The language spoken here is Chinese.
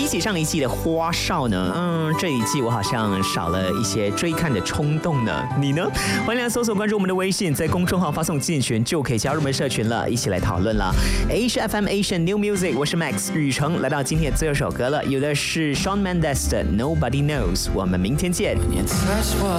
比起上一季的花少呢，这一季我好像少了一些追看的冲动呢。你呢？欢迎来搜索关注我们的微信，在公众号发送进群就可以加入我们的社群了，一起来讨论了。Asia FM Asian New Music， 我是 Max 雨成，来到今天的最后一首歌了，有的是 Shawn Mendes 的 Nobody Knows， 我们明天见。